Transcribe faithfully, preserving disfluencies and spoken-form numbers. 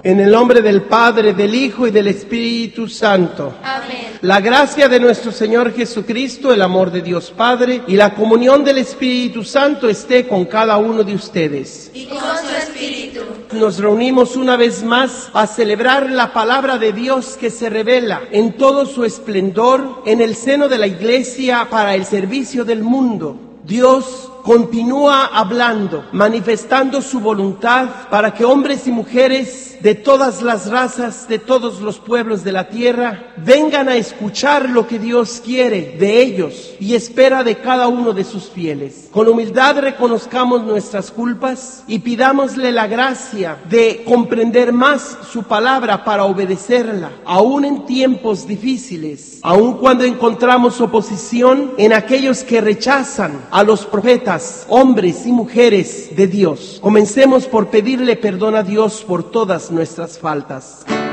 En el nombre del Padre, del Hijo y del Espíritu Santo. Amén. La gracia de nuestro Señor Jesucristo, el amor de Dios Padre y la comunión del Espíritu Santo esté con cada uno de ustedes. Y con su espíritu. Nos reunimos una vez más a celebrar la palabra de Dios que se revela en todo su esplendor en el seno de la Iglesia para el servicio del mundo. Dios continúa hablando, manifestando su voluntad para que hombres y mujeres de todas las razas, de todos los pueblos de la tierra, vengan a escuchar lo que Dios quiere de ellos y espera de cada uno de sus fieles. Con humildad reconozcamos nuestras culpas y pidámosle la gracia de comprender más su palabra para obedecerla, aún en tiempos difíciles, aún cuando encontramos oposición en aquellos que rechazan a los profetas, hombres y mujeres de Dios. Comencemos por pedirle perdón a Dios por todas nuestras faltas.